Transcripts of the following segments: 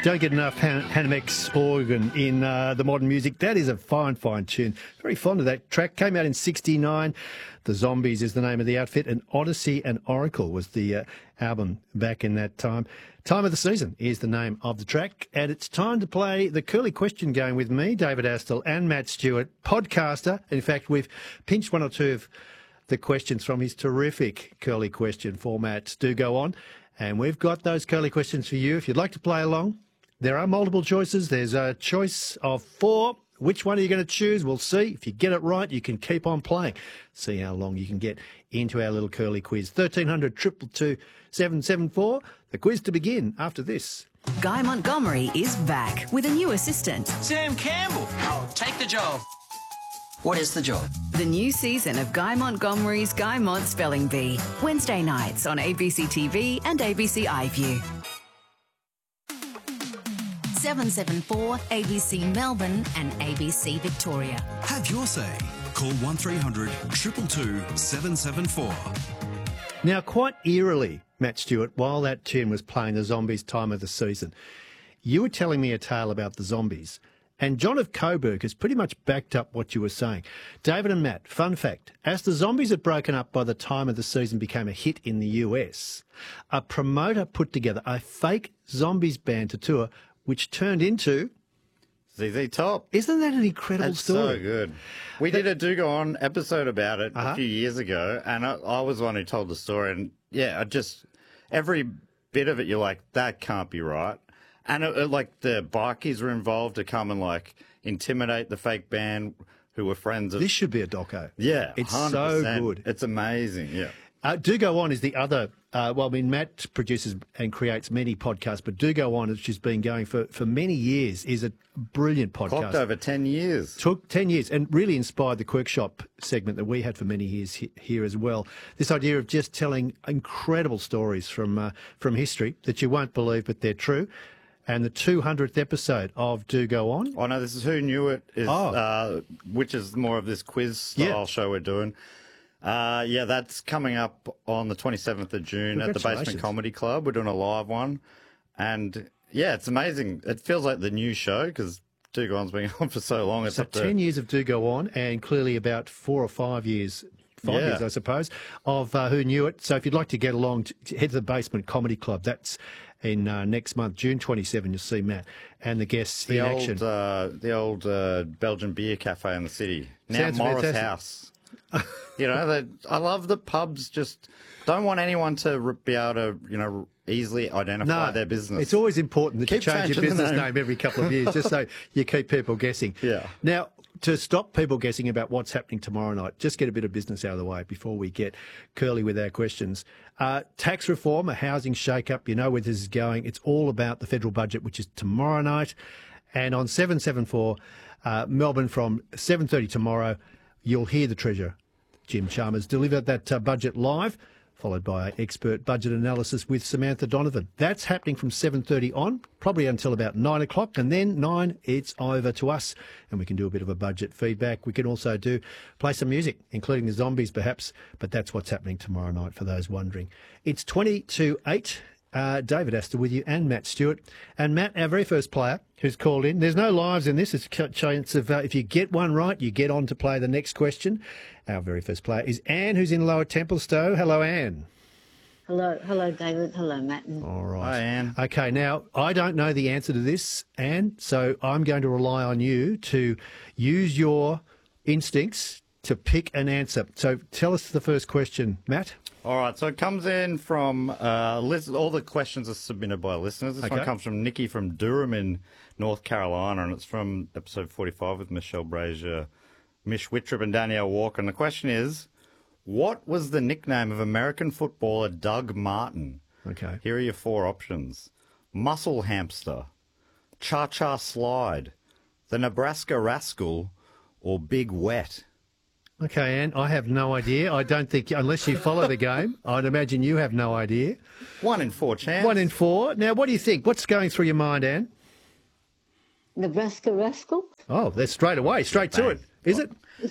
Don't get enough Hanamex organ in the modern music. That is a fine, fine tune. Very fond of that track. Came out in '69. The Zombies is the name of the outfit, and Odyssey and Oracle was the album back in that time. Time of the Season is the name of the track, and it's time to play the Curly Question game with me, David Astle, and Matt Stewart, podcaster. In fact, we've pinched one or two of the questions from his terrific Curly Question format. Do go on. And we've got those curly questions for you. If you'd like to play along, there are multiple choices. There's a choice of 4. Which one are you going to choose? We'll see. If you get it right, you can keep on playing. See how long you can get into our little curly quiz. 1300 222 774. The quiz to begin after this. Guy Montgomery is back with a new assistant. Sam Campbell. I'll take the job. What is the job? The new season of Guy Montgomery's Guy Mont Spelling Bee. Wednesday nights on ABC TV and ABC iView. 774 ABC Melbourne and ABC Victoria. Have your say. Call 1300 222 774. Now, quite eerily, Matt Stewart, while that tune was playing the Zombies' Time of the Season, you were telling me a tale about the Zombies. And John of Coburg has pretty much backed up what you were saying. David and Matt, fun fact, as the Zombies had broken up by the time of the season became a hit in the US, a promoter put together a fake Zombies band to tour, which turned into ZZ Top. Isn't that an incredible That's story? so good. We did a Do Go On episode about it a few years ago, and I was the one who told the story. And yeah, every bit of it, you're like, that can't be right. And like the bikies were involved to come and like intimidate the fake band who were friends of. This should be a doco. Yeah, it's 100%. so good. It's amazing. Yeah. Do Go On is the other. Matt produces and creates many podcasts, but Do Go On, which has been going for many years, is a brilliant podcast. Clocked over 10 years. Took 10 years and really inspired the Quirk Shop segment that we had for many years here as well. This idea of just telling incredible stories from history that you won't believe, but they're true. And the 200th episode of Do Go On. Oh, no, this is Who Knew It, which is more of this quiz-style show we're doing. That's coming up on the 27th of June at the Basement Comedy Club. We're doing a live one. And, yeah, it's amazing. It feels like the new show because Do Go On's been on for so long. It's so 10 years of Do Go On and clearly about 4 or 5 years, 5 years, I suppose, of Who Knew It. So if you'd like to get along, head to the Basement Comedy Club. That's in next month, June 27, you'll see Matt and the guests in action. The old Belgian beer cafe in the city. Now Sounds Morris fantastic. House. You know, I love that pubs just don't want anyone to be able to, easily identify their business. It's always important that you Keep change your changing the business name. name every couple of years, just so you keep people guessing. Yeah. Now, to stop people guessing about what's happening tomorrow night, just get a bit of business out of the way before we get curly with our questions. Tax reform, a housing shake-up, you know where this is going. It's all about the federal budget, which is tomorrow night. And on 774 Melbourne from 7:30 tomorrow, you'll hear the Treasurer, Jim Chalmers, deliver that budget live, followed by expert budget analysis with Samantha Donovan. That's happening from 7:30 on, probably until about 9 o'clock, and then 9, it's over to us, and we can do a bit of a budget feedback. We can also play some music, including the Zombies perhaps, but that's what's happening tomorrow night for those wondering. It's 20 to 8. David Astor with you and Matt Stewart. And Matt, our very first player who's called in. There's no lives in this. It's a chance of if you get one right, you get on to play the next question. Our very first player is Anne, who's in Lower Templestowe. Hello, Anne. Hello, David. Hello, Matt. All right. Hi, Anne. Okay, now, I don't know the answer to this, Anne, so I'm going to rely on you to use your instincts to pick an answer. So tell us the first question, Matt. All right, so it comes in from all the questions are submitted by listeners. This one comes from Nikki from Durham in North Carolina, and it's from episode 45 with Michelle Brazier, Mish Wittrup and Danielle Walker. And the question is, what was the nickname of American footballer Doug Martin? Okay. Here are your 4 options. Muscle Hamster, Cha-Cha Slide, the Nebraska Rascal, or Big Wet. Okay, Anne, I have no idea. I don't think, unless you follow the game, I'd imagine you have no idea. 1 in 4 chance. 1 in 4. Now, what do you think? What's going through your mind, Anne? Nebraska Rascal? Oh, that's straight away, straight to it. Is it?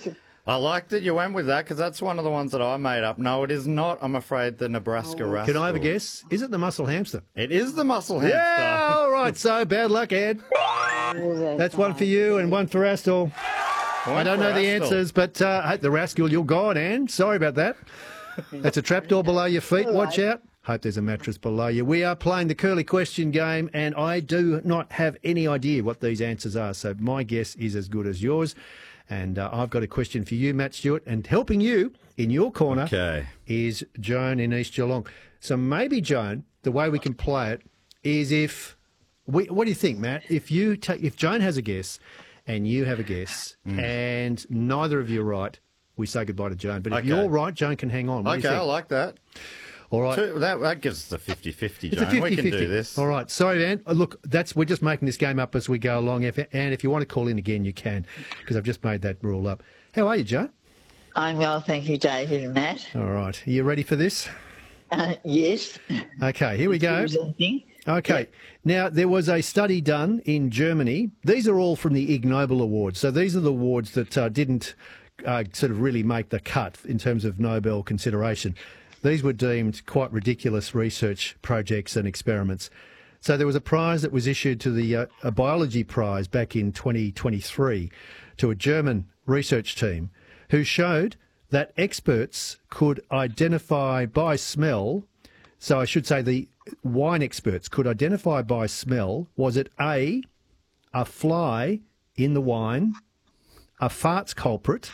I like that you went with that because that's one of the ones that I made up. No, it is not, I'm afraid, the Nebraska Rascal. Can I have a guess? Is it the mussel hamster? It is the mussel hamster. Yeah, all right. So, bad luck, Ed. That's one for you and one for Rascal. I don't know the answers, but the Rascal, you're gone, Anne. Sorry about that. That's a trapdoor below your feet. Watch out. Hope there's a mattress below you. We are playing the curly question game, and I do not have any idea what these answers are, so my guess is as good as yours. And I've got a question for you, Matt Stewart, and helping you in your corner is Joan in East Geelong. So maybe, Joan, the way we can play it is if... what do you think, Matt? If Joan has a guess and you have a guess and neither of you are right, we say goodbye to Joan. But if you're right, Joan can hang on. What do you think? I like that. All right. That gives us a 50-50, Joan. We can do this. All right. Sorry, Anne. Look, we're just making this game up as we go along. And if you want to call in again, you can, because I've just made that rule up. How are you, Joan? I'm well, thank you, David and Matt. All right. Are you ready for this? Yes. Okay, here we go. Okay. Yeah. Now, there was a study done in Germany. These are all from the Ig Nobel Awards. So these are the awards that didn't sort of really make the cut in terms of Nobel consideration. These were deemed quite ridiculous research projects and experiments. So there was a prize that was issued to a biology prize back in 2023 to a German research team who showed that experts could identify by smell, so I should say the wine experts could identify by smell, was it A, a fly in the wine, a farts culprit,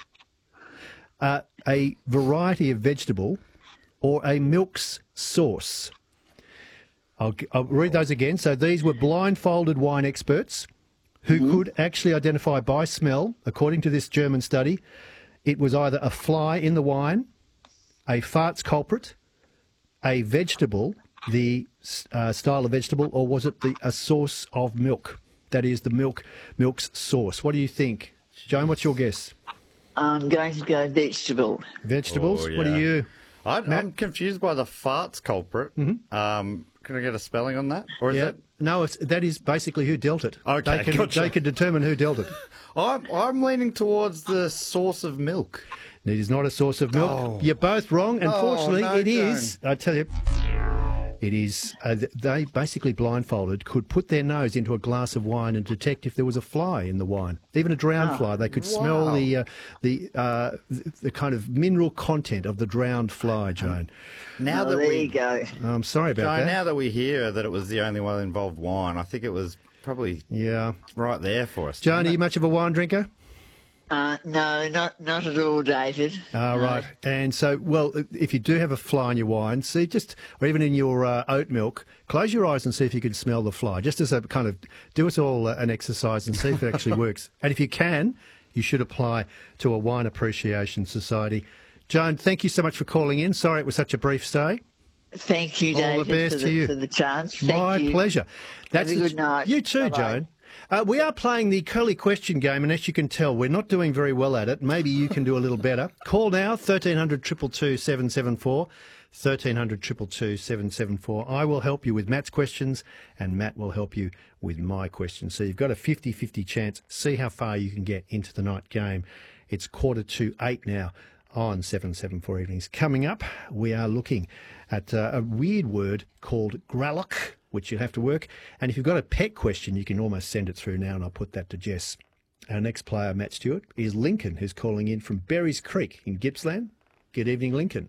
a variety of vegetable, or a milk's source. I'll read those again. So these were blindfolded wine experts who could actually identify by smell, according to this German study. It was either a fly in the wine, a farts culprit, a vegetable, the style of vegetable, or was it a source of milk? That is the milk's source. What do you think? Joan, what's your guess? I'm going to go vegetable. Vegetables? Oh, yeah. What are you? I'm confused by the farts culprit. Can I get a spelling on that? Or is that... No, that is basically who dealt it. Okay, They can determine who dealt it. I'm leaning towards the source of milk. It is not a source of milk. Oh. You're both wrong. Unfortunately, it is. I tell you, it is. They basically blindfolded could put their nose into a glass of wine and detect if there was a fly in the wine, even a drowned fly. They could smell the kind of mineral content of the drowned fly, Joan. There you go. I'm sorry about that. Now that we hear that it was the only one that involved wine, I think it was probably right there for us. Joan, are you much of a wine drinker? No, not at all, David. Right. And so, well, if you do have a fly in your wine, or even in your oat milk, close your eyes and see if you can smell the fly, just as a kind of, do us all an exercise and see if it actually works. And if you can, you should apply to a Wine Appreciation Society. Joan, thank you so much for calling in. Sorry it was such a brief stay. Thank you, David, all the best to you. For the chance. My pleasure. Have a good night. You too, Bye-bye. Joan. We are playing the curly question game, and as you can tell, we're not doing very well at it. Maybe you can do a little better. Call now, 1300 222 774, 1300 222 774. I will help you with Matt's questions, and Matt will help you with my questions. So you've got a 50-50 chance. See how far you can get into the night game. It's 7:45 now on 774 Evenings. Coming up, we are looking at a weird word called gralloch, which you'll have to work. And if you've got a pet question, you can almost send it through now, and I'll put that to Jess. Our next player, Matt Stewart, is Lincoln, who's calling in from Berries Creek in Gippsland. Good evening, Lincoln.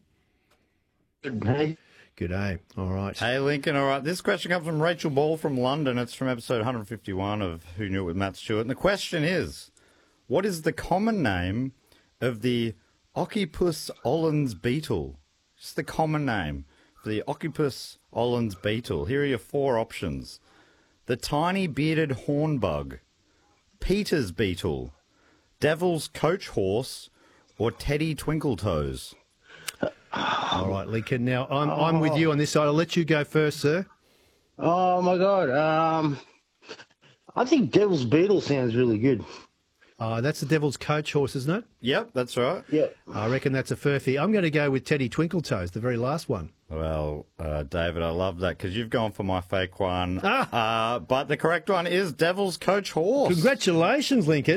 Good day. Good day. All right. Hey, Lincoln. All right. This question comes from Rachel Ball from London. It's from episode 151 of Who Knew It with Matt Stewart. And the question is, what is the common name of the Ocypus ollens beetle? Just the common name for the Ocypus ollens beetle. Here are your four options. The tiny bearded hornbug, Peter's beetle, Devil's coach horse, or Teddy Twinkletoes. All right, Lincoln. Now, I'm with you on this side. I'll let you go first, sir. Oh, my God. I think Devil's Beetle sounds really good. That's the Devil's coach horse, isn't it? Yep, that's right. Yeah. I reckon that's a furphy. I'm going to go with Teddy Twinkletoes, the very last one. Well, David, I love that because you've gone for my fake one. But the correct one is Devil's coach horse. Congratulations, Lincoln.